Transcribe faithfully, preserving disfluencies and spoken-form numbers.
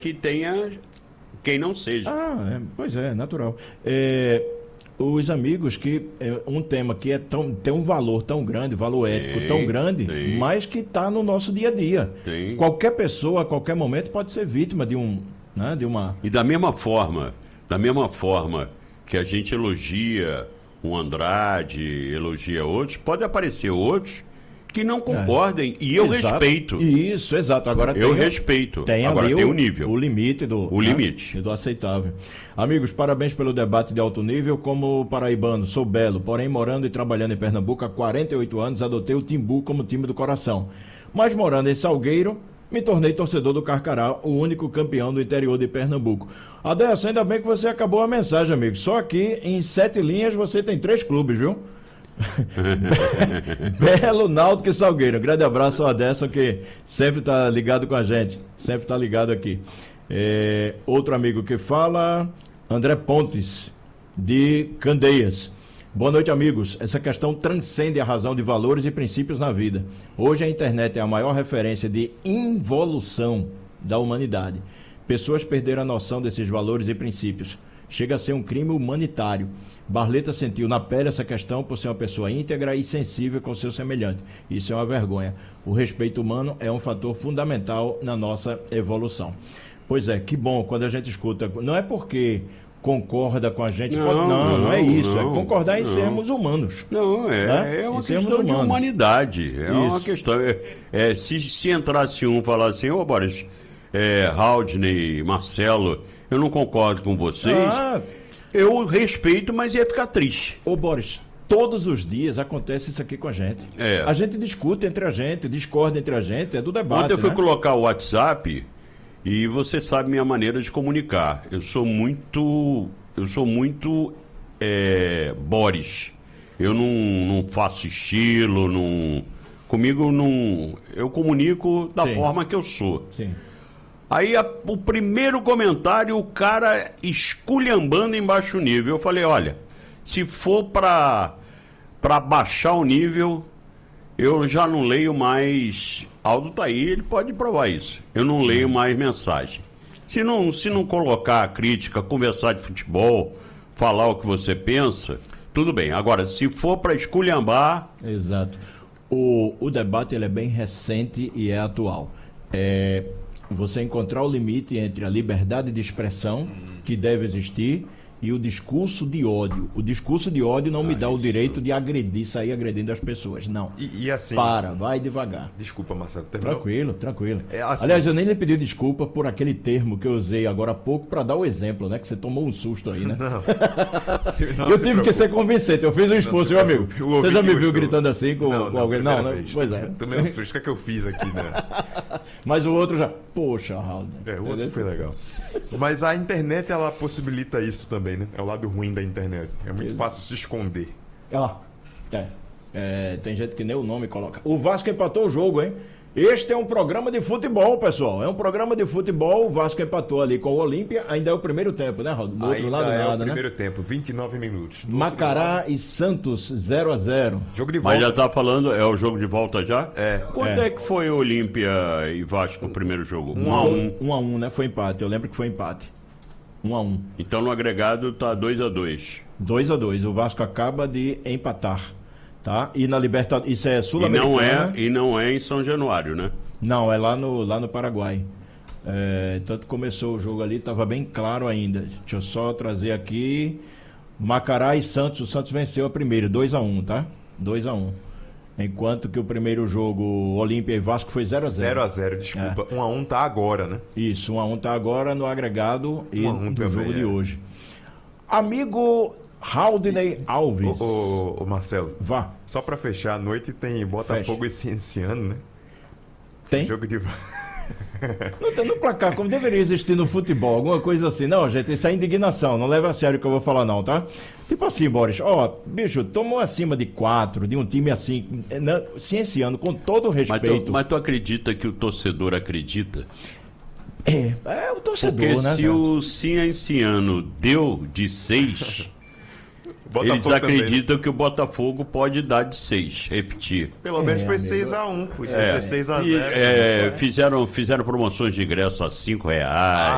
que tenha quem não seja. Ah, é, pois é, natural. É, os amigos que é um tema que é tão, tem um valor tão grande, valor ético Tem, tão grande, tem. mas que está no nosso dia a dia. Tem. Qualquer pessoa, a qualquer momento, pode ser vítima de um, né, de uma... E da mesma forma, da mesma forma que a gente elogia um Andrade, elogia outros, pode aparecer outros que não concordem, e eu Exato. respeito. Isso, exato. Agora Eu tem, respeito. tem Agora ali tem o, o nível. o limite do, O né, limite. do aceitável. Amigos, parabéns pelo debate de alto nível. Como paraibano, sou belo, porém morando e trabalhando em Pernambuco há quarenta e oito anos, adotei o Timbu como time do coração. Mas morando em Salgueiro, me tornei torcedor do Carcará, o único campeão do interior de Pernambuco. Adesso, ainda bem que você acabou a mensagem, amigo. Só aqui, em sete linhas, você tem três clubes, viu? Belo, Náutico e Salgueiro. Um grande abraço ao Aderson, que sempre está ligado com a gente. Sempre está ligado aqui. É, outro amigo que fala, André Pontes, de Candeias. Boa noite, amigos. Essa questão transcende a razão de valores e princípios na vida. Hoje a internet é a maior referência de involução da humanidade. Pessoas perderam a noção desses valores e princípios. Chega a ser um crime humanitário. Barleta sentiu na pele essa questão por ser uma pessoa íntegra e sensível com seu semelhante. Isso é uma vergonha. O respeito humano é um fator fundamental na nossa evolução. Pois é, que bom quando a gente escuta. Não é porque concorda com a gente. Não, pode, não, não, não é isso. não, é concordar em não. sermos humanos. Não, é, né? é uma Em sermos questão de humanos. humanidade. É uma Isso. questão. É, é, se, se entrasse um e falasse assim, ô Boris, é, Haldney, Marcelo, eu não concordo com vocês. Ah, Eu respeito, mas ia ficar triste. ô Boris, todos os dias acontece isso aqui com a gente. É. A gente discute entre a gente, discorda entre a gente, é do debate. Ontem eu fui né? colocar o WhatsApp e você sabe minha maneira de comunicar. Eu sou muito. Eu sou muito é, Boris. Eu não, não faço estilo, não. Comigo não. Eu comunico da Sim. forma que eu sou. Sim. Aí a- o primeiro comentário, o cara esculhambando em baixo nível. Eu falei, olha, se for pra, pra baixar o nível, eu já não leio mais. Aldo tá aí, ele pode provar isso. Eu não leio mais mensagem. Se não, se não colocar a crítica, conversar de futebol, falar o que você pensa, tudo bem. Agora, se for pra esculhambar, Exato. O, o debate ele é bem recente e é atual. É, você encontrar o limite entre a liberdade de expressão, que deve existir, e o discurso de ódio. O discurso de ódio não me dá o direito de agredir, sair agredindo as pessoas. Não. E, e assim. Para, vai devagar. Desculpa, Marcelo. Terminou? Tranquilo, tranquilo. É assim- Aliás, eu nem lhe pedi desculpa por aquele termo que eu usei agora há pouco para dar o exemplo, né? Que você tomou um susto aí, né? Não. Se- não eu se tive que preocupe. ser convincente, eu fiz um esforço, se meu amigo. preocupe. O Você ouvinte já me viu gostou. gritando assim com, com alguém? Não, primeira né? vez. Pois é. Tomei um susto. O que é que eu fiz aqui, né? Mas o outro já, poxa, Raul. É, o outro foi legal. Mas a internet, ela possibilita isso também, né? É o lado ruim da internet. É muito fácil se esconder. Ah, é. É, tem gente que nem o nome coloca. O Vasco empatou o jogo, hein? Este é um programa de futebol, pessoal. É um programa de futebol. O Vasco empatou ali com o Olímpia. Ainda é o primeiro tempo, né, Raul? Do outro Ainda lado, é nada, o né? primeiro tempo, vinte e nove minutos. Do Macará e Santos, zero a zero. outro lado, jogo de volta. mas já tá falando, é o jogo de volta já? É. Quanto É. é, que foi o Olímpia e Vasco no primeiro jogo? Um a um. Um a um, né? Foi empate. Eu lembro que foi empate. Um a um. Então no agregado tá dois a dois. Dois a dois. O Vasco acaba de empatar, tá? E na Libertadores, isso é E não sul-americana? é, e não é em São Januário, né? Não, é lá no, lá no Paraguai. É, tanto começou o jogo ali, estava bem claro ainda. Deixa eu só trazer aqui. Macará e Santos. O Santos venceu a primeira, dois a um, tá? dois a um. Enquanto que o primeiro jogo, Olímpia e Vasco, foi zero a zero. zero a zero, desculpa. um a um tá agora, né? Isso, um a um tá agora no agregado e um a um no também, jogo de é. hoje. Amigo Haldney Alves. Ô, ô, ô, Marcelo, Vá. só pra fechar a noite tem Botafogo e Cienciano, né? Tem? Jogo de... Não tem no placar, como deveria existir no futebol, alguma coisa assim. Não, gente, isso é indignação, não leva a sério o que eu vou falar não, tá? Tipo assim, Boris, ó, bicho, tomou acima de quatro, de um time assim, né, cienciano, com todo o Mas tu, respeito. mas tu acredita que o torcedor acredita? É, é o torcedor, Porque né? se cara? o Cienciano deu de seis, Botafogo eles também. acreditam que o Botafogo pode dar de seis, repetir. Pelo menos É, foi amigo. seis a um, podia É, ser seis a e, zero. é, fizeram, fizeram promoções de ingresso a cinco reais.